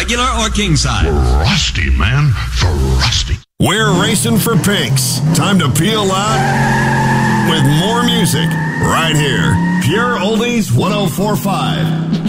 regular or king size? Frosty, man. Frosty. We're racing for pinks. Time to peel out with more music right here. Pure Oldies 104.5.